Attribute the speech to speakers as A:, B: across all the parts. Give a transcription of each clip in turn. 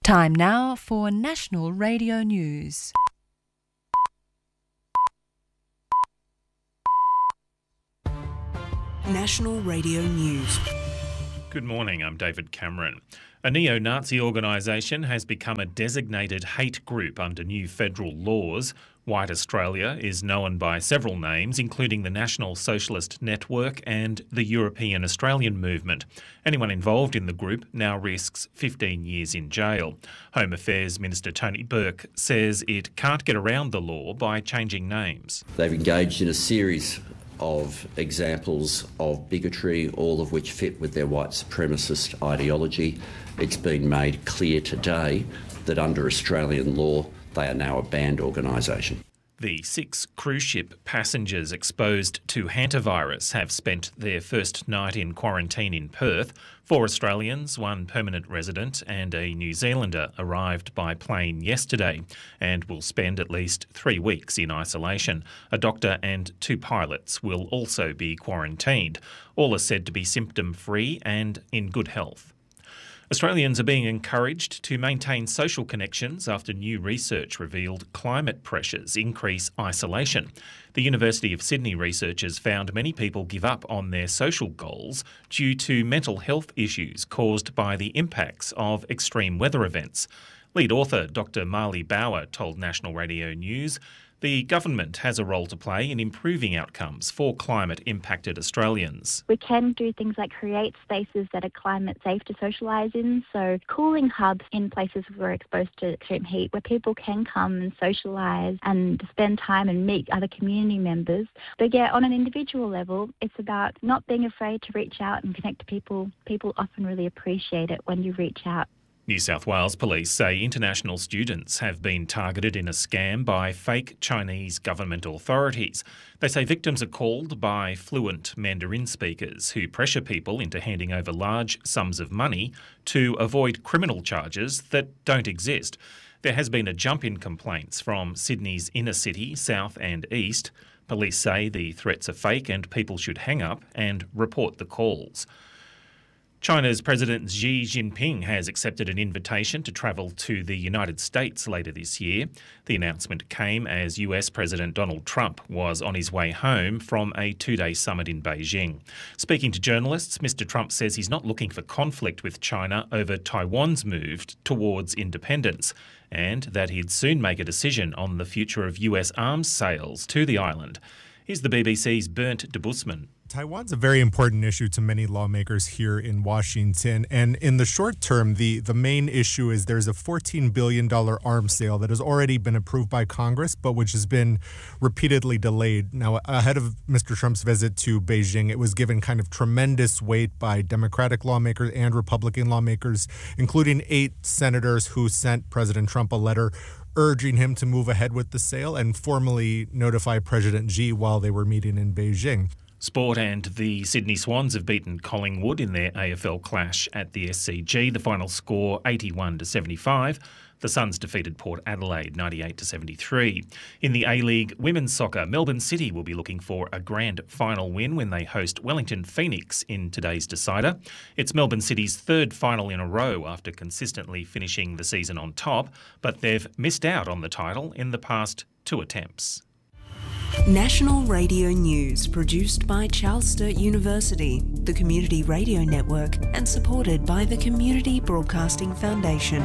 A: Time now for National Radio News.
B: National Radio News.
C: Good morning, I'm David Cameron. A neo-Nazi organisation has become a designated hate group under new federal laws. White Australia is known by several names, including the National Socialist Network and the European Australian Movement. Anyone involved in the group now risks 15 years in jail. Home Affairs Minister Tony Burke says it can't get around the law by changing names.
D: They've engaged in a series of examples of bigotry, all of which fit with their white supremacist ideology. It's been made clear today that under Australian law, they are now a banned organisation.
C: The 6 cruise ship passengers exposed to hantavirus have spent their first night in quarantine in Perth. 4 Australians, 1 permanent resident and a New Zealander arrived by plane yesterday and will spend at least 3 weeks in isolation. A doctor and 2 pilots will also be quarantined. All are said to be symptom-free and in good health. Australians are being encouraged to maintain social connections after new research revealed climate pressures increase isolation. The University of Sydney researchers found many people give up on their social goals due to mental health issues caused by the impacts of extreme weather events. Lead author Dr. Marley Bauer told National Radio News the government has a role to play in improving outcomes for climate-impacted Australians.
E: We can do things like create spaces that are climate safe to socialise in, so cooling hubs in places where we're exposed to extreme heat, where people can come and socialise and spend time and meet other community members. But yeah, on an individual level, it's about not being afraid to reach out and connect to people. People often really appreciate it when you reach out.
C: New South Wales police say international students have been targeted in a scam by fake Chinese government authorities. They say victims are called by fluent Mandarin speakers who pressure people into handing over large sums of money to avoid criminal charges that don't exist. There has been a jump in complaints from Sydney's inner city, south and east. Police say the threats are fake and people should hang up and report the calls. China's President Xi Jinping has accepted an invitation to travel to the United States later this year. The announcement came as US President Donald Trump was on his way home from a 2-day summit in Beijing. Speaking to journalists, Mr. Trump says he's not looking for conflict with China over Taiwan's move towards independence and that he'd soon make a decision on the future of US arms sales to the island. Here's the BBC's Bernd de Busman.
F: Taiwan's a very important issue to many lawmakers here in Washington. And in the short term, the main issue is there's a $14 billion arms sale that has already been approved by Congress, but which has been repeatedly delayed. Now, ahead of Mr. Trump's visit to Beijing, it was given kind of tremendous weight by Democratic lawmakers and Republican lawmakers, including 8 senators who sent President Trump a letter urging him to move ahead with the sale and formally notify President Xi while they were meeting in Beijing.
C: Sport and the Sydney Swans have beaten Collingwood in their AFL clash at the SCG. The final score 81-75. The Suns defeated Port Adelaide 98-73. In the A-League Women's Soccer, Melbourne City will be looking for a grand final win when they host Wellington Phoenix in today's decider. It's Melbourne City's 3rd final in a row after consistently finishing the season on top, but they've missed out on the title in the past 2 attempts.
B: National Radio News, produced by Charles Sturt University, the Community Radio Network, and supported by the Community Broadcasting Foundation.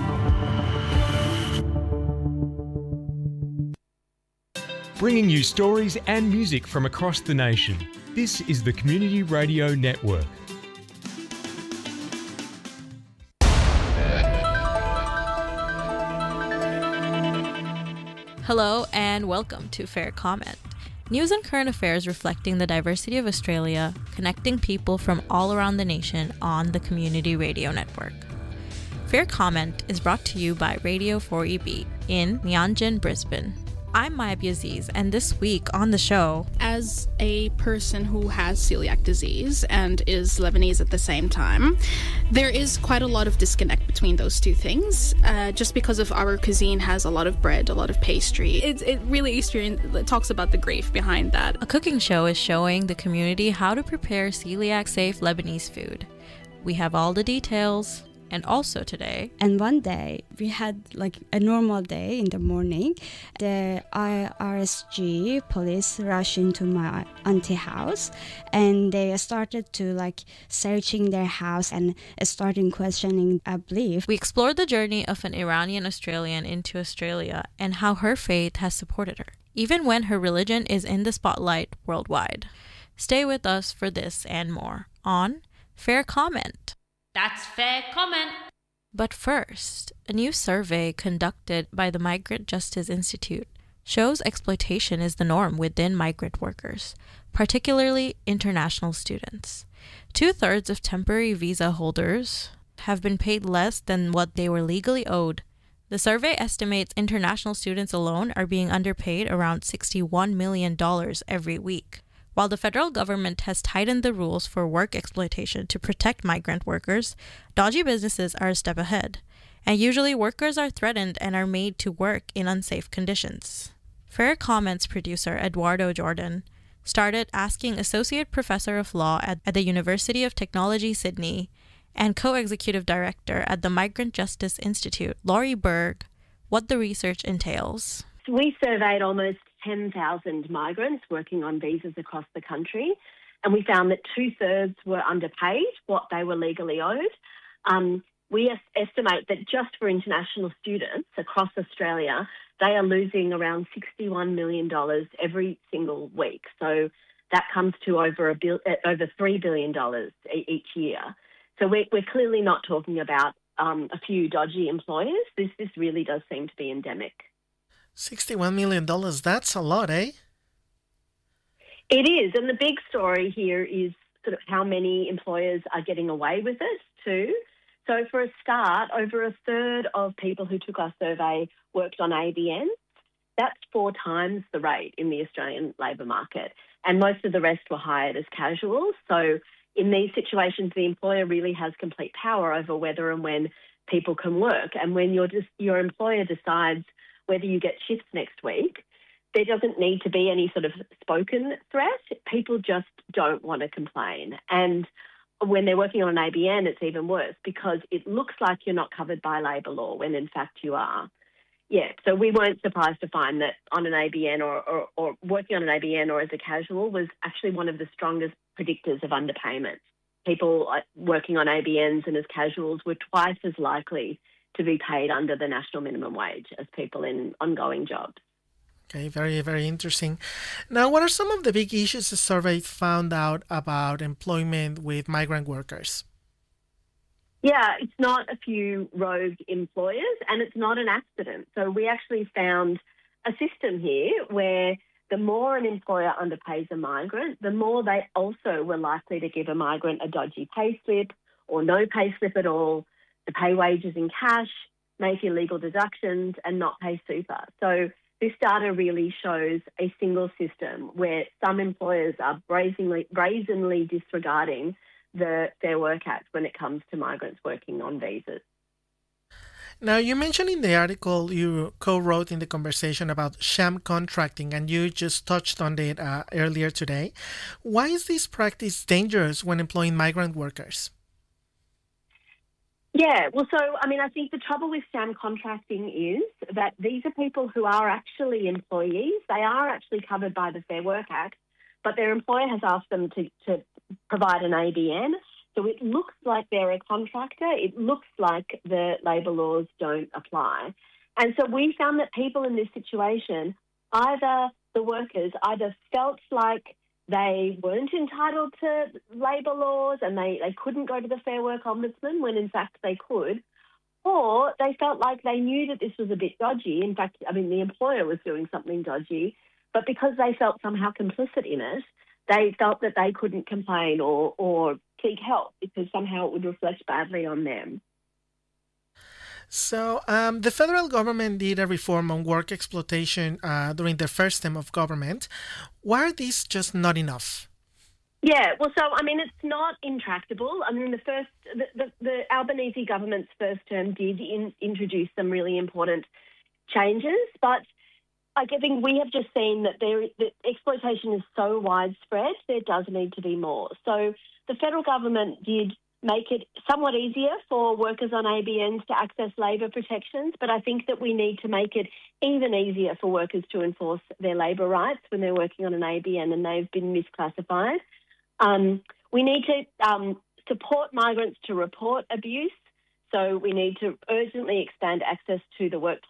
G: Bringing you stories and music from across the nation. This is the Community Radio Network.
H: Hello and welcome to Fair Comment. News and current affairs reflecting the diversity of Australia, connecting people from all around the nation on the Community Radio Network. Fair Comment is brought to you by Radio 4EB in Meanjin, Brisbane. I'm Mayab Aziz, and this week on the show...
I: As a person who has celiac disease and is Lebanese at the same time, there is quite a lot of disconnect between those two things, just because of our cuisine has a lot of bread, a lot of pastry. It really talks about the grief behind that.
H: A cooking show is showing the community how to prepare celiac-safe Lebanese food. We have all the details And also today.
J: And one day, we had like a normal day in the morning. The IRSG police rushed into my auntie house and they started to like searching their house and starting questioning our belief.
H: We explored the journey of an Iranian Australian into Australia and how her faith has supported her, even when her religion is in the spotlight worldwide. Stay with us for this and more on Fair Comment.
K: That's Fair Comment.
H: But first, a new survey conducted by the Migrant Justice Institute shows exploitation is the norm within migrant workers, particularly international students. 2/3 of temporary visa holders have been paid less than what they were legally owed. The survey estimates international students alone are being underpaid around $61 million every week. While the federal government has tightened the rules for work exploitation to protect migrant workers, dodgy businesses are a step ahead, and usually workers are threatened and are made to work in unsafe conditions. Fair Comment's producer Eduardo Jordan started asking Associate Professor of Law at the University of Technology, Sydney, and co-executive director at the Migrant Justice Institute, Laurie Berg, what the research entails.
L: We surveyed almost 10,000 migrants working on visas across the country, and we found that 2/3 were underpaid what they were legally owed. We estimate that just for international students across Australia, they are losing around $61 million every single week. So that comes to over $3 billion each year. So we're clearly not talking about a few dodgy employers. This really does seem to be endemic.
M: $61 million, that's a lot, eh?
L: It is. And the big story here is sort of how many employers are getting away with it too. So for a start, over 1/3 of people who took our survey worked on ABN. That's 4 times the rate in the Australian labour market. And most of the rest were hired as casuals. So in these situations, the employer really has complete power over whether and when people can work. And when your employer decides whether you get shifts next week, there doesn't need to be any sort of spoken threat. People just don't want to complain. And when they're working on an ABN, it's even worse because it looks like you're not covered by labour law when in fact you are. Yeah, so we weren't surprised to find that on an ABN or working on an ABN or as a casual was actually one of the strongest predictors of underpayment. People working on ABNs and as casuals were twice as likely to be paid under the national minimum wage as people in ongoing jobs.
M: Okay, very, very interesting. Now, what are some of the big issues the survey found out about employment with migrant workers?
L: Yeah, it's not a few rogue employers and it's not an accident. So we actually found a system here where the more an employer underpays a migrant, the more they also were likely to give a migrant a dodgy pay slip or no pay slip at all, to pay wages in cash, make illegal deductions and not pay super. So this data really shows a single system where some employers are brazenly disregarding the Fair Work Act when it comes to migrants working on visas.
M: Now, you mentioned in the article you co-wrote in the conversation about sham contracting, and you just touched on it earlier today. Why is this practice dangerous when employing migrant workers?
L: Yeah, well, so, I think the trouble with sham contracting is that these are people who are actually employees. They are actually covered by the Fair Work Act, but their employer has asked them to provide an ABN. So it looks like they're a contractor. It looks like the labour laws don't apply. And so we found that people in this situation, the workers either felt like they weren't entitled to labour laws and they couldn't go to the Fair Work Ombudsman when in fact they could, or they felt like they knew that this was a bit dodgy. In fact, the employer was doing something dodgy, but because they felt somehow complicit in it, they felt that they couldn't complain or seek help because somehow it would reflect badly on them.
M: So the federal government did a reform on work exploitation during their first term of government. Why are these just not enough?
L: Yeah, well, so, it's not intractable. The Albanese government's first term did introduce some really important changes, but I think we have just seen that that exploitation is so widespread, there does need to be more. So the federal government did make it somewhat easier for workers on ABNs to access labour protections, but I think that we need to make it even easier for workers to enforce their labour rights when they're working on an ABN and they've been misclassified. We need to support migrants to report abuse, so we need to urgently expand access to the workplace